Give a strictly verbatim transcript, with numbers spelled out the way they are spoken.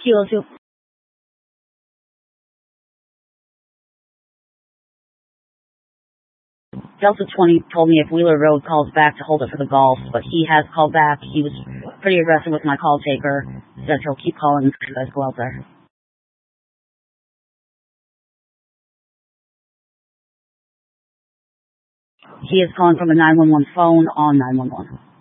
Kilo two. Delta twenty told me if Wheeler Road calls back to hold it for the golf, but he has called back. He was pretty aggressive with my call taker. Says he'll keep calling until you guys go out there. He is calling from a nine one one phone on nine one one.